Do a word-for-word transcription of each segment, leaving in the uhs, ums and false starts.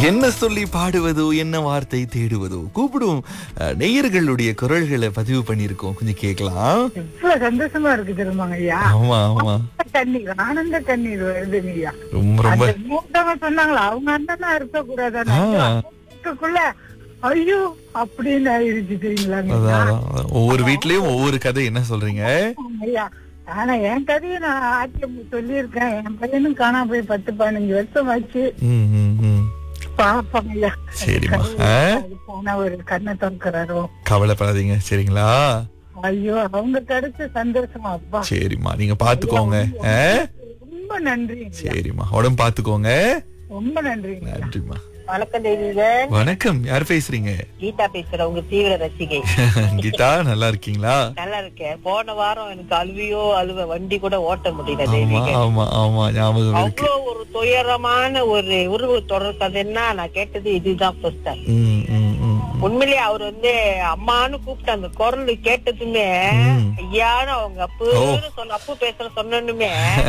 என்ன சொல்லி பாடுவதோ, என்ன வார்த்தை தேடுவதோ, கூப்பிடும் அஹ், நேயர்களுடைய குரல்களை பதிவு பண்ணியிருக்கோம். கொஞ்சம் கேட்கலாம். எவ்வளவு சந்தோஷமா இருக்கு தெரியுமாங்க ஐயா. ஆமா ஆமா, கண்ணீர், ஆனந்த கண்ணீர் வருதுங்க ஐயா. ரொம்ப ரொம்ப அந்த மூத்தவங்க சொன்னாங்களா, அவங்க அண்ணனா இருக்க கூடாதான்னு. ஆ. அதுக்குள்ள ஐயோ அப்படின்னு ஆயிருச்சு தெரியுங்களாங்க அதான், ஐயா. அதான். ஒவ்வொரு வீட்லயும் ஒவ்வொரு கதை. என்ன சொல்றீங்க? ஐயா, ஆனா என் கதையை நான் ஆட்சியம் சொல்லியிருக்கேன். என் பையனும் காணாம போய் பத்து பதினஞ்சு வருஷம் ஆச்சு. ம், ம், ம். பாப்பாங்க ஐயா. சரிம்மா. ஆ? அதுக்கான ஒரு கண்ணை திறக்கிறாரோ. கவலைப்படாதீங்க, சரிங்களா? ஐயோ, அவங்க கிடைச்ச சந்தோஷமா அப்பா. சரிம்மா, நீங்க பாத்துக்கோங்க. ஆ? ரொம்ப நன்றி. சரிம்மா, உடம்பு பாத்துக்கோங்க. ரொம்ப நன்றி. நன்றிம்மா. வணக்கம் தேவிகன். வணக்கம், யார் பேசுறீங்க? கீதா பேசுறேன், உங்க தீவிர ரசிகை. கீதா, நல்லா இருக்கீங்களா? நல்லா இருக்கேன். போன வாரம் எனக்கு அழுவியோ அழுவ வண்டி கூட ஓட்ட முடியல ஆமா தேவிகன். ஆமா ஆமா, ஞாபகம் இருக்கு. அவ்வளவு ஒரு துயரமான ஒரு உருவ தொடர் கதைன்னா நான் கேட்டது இதுதான் ஃபர்ஸ்ட் டைம். ம், ம், ம். உண்மையிலேயே அவர் வந்து அம்மான்னு கூப்பிட்டு அந்த குரல் கேட்டதுமே ம். ஐயான்னு அவங்க அப்புன்னு சொன்ன அப்பு பேசுற சொன்னனுமே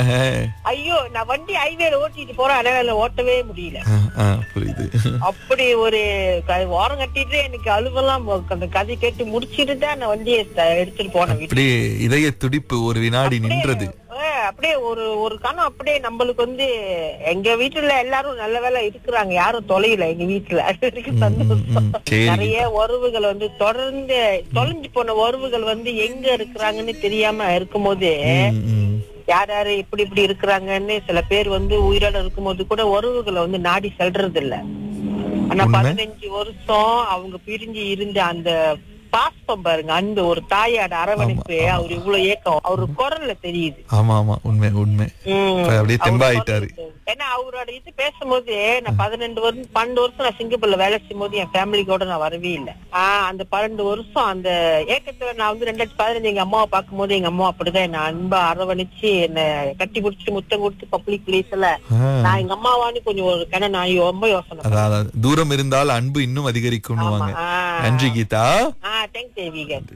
ஐயோ, நான் வண்டி ஹைவேல ஓட்டிட்டு போறேன், அதனால ஓட்டவே முடியல. ஆ, ஆ, புரியுது. அப்படி ஒரு க- ஓரம் கட்டிட்டு எனக்கு அழுவெல்லாம் அந்த கதை கேட்டு முடிச்சிட்டு தான் நான் வண்டியை த- எடுத்துட்டு போனேன் வீட்டுக்கு. அப்படியே இதய துடிப்பு ஒரு வினாடி நின்றது. ஆ, அப்படியே ஒரு ஒரு கணம் அப்படியே நம்மளுக்கு வந்து எங்க வீட்டுல எல்லாரும் நல்ல வேலை இருக்கிறாங்க, யாரும் தொலைல எங்க வீட்டுல. அது வரைக்கும் ம், சந்தோஷம். ம், சரி. நிறைய உறவுகள் வந்து தொடர்ந்து தொலைஞ்சு போன உறவுகள் வந்து எங்க இருக்கிறாங்கன்னு தெரியாம இருக்கும்போது ம், ம். யார் யாரு இப்படி இப்படி இருக்கிறாங்கன்னு சில பேர் வந்து உயிரோட இருக்கும்போது கூட உறவுகளை வந்து நாடி செல்றது இல்ல. ஆனா உண்மை. பதினஞ்சு வருஷம் அவங்க பிரிஞ்சு இருந்த அந்த பாசம் பாருங்க, அந்த ஒரு தாயோட அரவணைப்பு, ஆமா, ஆமா. அவர் இவ்வளவு ஏக்கம் அவரு குரல்ல தெரியுது. ஆமா ஆமா, உண்மை உண்மை. உம். இப்ப அப்படியே அவர் தெம்பாயிட்டாரு. குரல் ஏன்னா அவரோட இது பேசும்போது நான் பதினெண்டு வருஷம் பன்னெண்டு வருஷம் நான் சிங்கப்பூர்ல வேலை செய்யும் போது என் ஃபேமிலி கூட நான் வரவே இல்லை. ஆஹ் அந்த பன்னெண்டு வருஷம் அந்த ஏக்கத்துல நான் வந்து ரெண்டாயிரத்தி பதினஞ்சு எங்க அம்மாவை பார்க்கும் போது எங்க அம்மா அப்படிதான் என்ன அன்பா அரவணைச்சு என்ன கட்டி பிடிச்சிட்டு முத்தம் கொடுத்து பப்ளிக் பிளேஸ்ல ஆ. நான் எங்க அம்மாவான்னு கொஞ்சம் ஒரு கண நான் ரொம்ப யோசனை பண்ணேன். அதான், அதான். தூரம் இருந்தால் அன்பு இன்னும் அதிகரிக்கும்னுவாங்க. ஆமா. ஆ. நன்றி கீதா. ஆஹ் தேங்க்ஸ் தேவிகன்.